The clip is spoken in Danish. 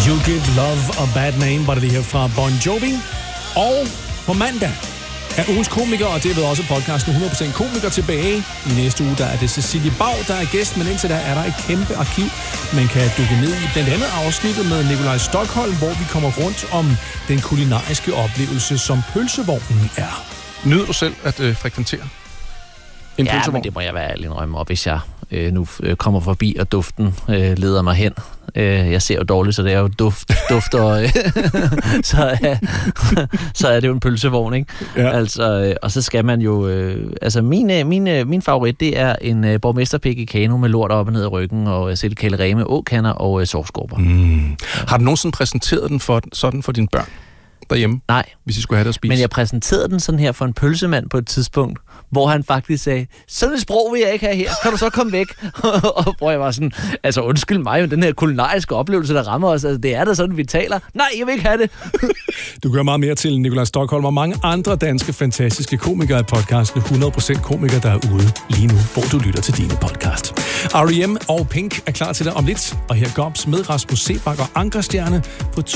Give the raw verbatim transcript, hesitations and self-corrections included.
You Give Love a Bad Name, var det lige her fra Bon Jovi. Og på mandag er ugens komiker, og det er også podcasten hundrede procent komiker tilbage. I næste uge, der er det Cecilie Bau, der er gæst, men indtil da er der et kæmpe arkiv, man kan dykke ned i. Blandt andet afsnittet med Nikolaj Stokholm, hvor vi kommer rundt om den kulinariske oplevelse, som pølsevognen er. Nyder du selv at øh, frekventere en ja, pølsevogn? Men det må jeg være ærlig indrømme, og hvis jeg øh, nu øh, kommer forbi, og duften øh, leder mig hen. Øh, jeg ser jo dårligt, så det er jo duft, duft og øh, så, øh, så er det jo en pølsevogn, ikke? Ja. Altså, øh, og så skal man jo... Øh, altså, min, øh, min, øh, min favorit, det er en øh, borgmesterpik i kano med lort op og ned ad ryggen, og øh, sildekalderé med åkander og øh, sovskorper. Mm. Ja. Har du nogensinde præsenteret den for, sådan for dine børn derhjemme? Nej. Hvis I skulle have det at spise? Men jeg præsenterede den sådan her for en pølsemand på et tidspunkt, hvor han faktisk sagde, sådan et sprog vil jeg ikke have her, kan du så komme væk? Og hvor jeg var sådan, altså undskyld mig, men den her kulinariske oplevelse, der rammer os, altså det er da sådan, vi taler. Nej, jeg vil ikke have det. Du gør meget mere til Nikolaj Stokholm og mange andre danske fantastiske komikere i podcasten hundrede procent komiker, der er ude lige nu, hvor du lytter til dine podcast. R E M og Pink er klar til dig om lidt, og her Gobs med Rasmus Sebak og Ankerstjerne på